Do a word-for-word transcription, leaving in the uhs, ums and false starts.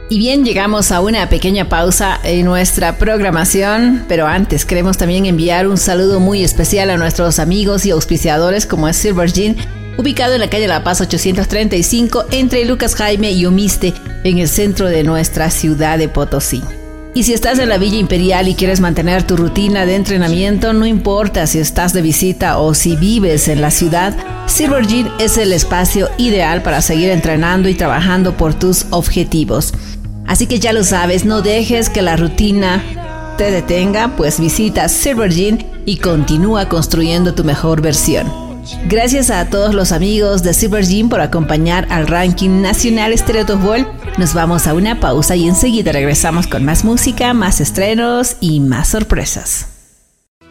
Y bien, llegamos a una pequeña pausa en nuestra programación, pero antes queremos también enviar un saludo muy especial a nuestros amigos y auspiciadores como es Silver Gin, ubicado en la calle La Paz ochocientos treinta y cinco entre Lucas Jaime y Omiste, en el centro de nuestra ciudad de Potosí. Y si estás en la Villa Imperial y quieres mantener tu rutina de entrenamiento, no importa si estás de visita o si vives en la ciudad, Silver Gym es el espacio ideal para seguir entrenando y trabajando por tus objetivos. Así que ya lo sabes, no dejes que la rutina te detenga, pues visita Silver Gym y continúa construyendo tu mejor versión. Gracias a todos los amigos de Silver Gym por acompañar al ranking nacional Stereo Top World. Nos vamos a una pausa y enseguida regresamos con más música, más estrenos y más sorpresas.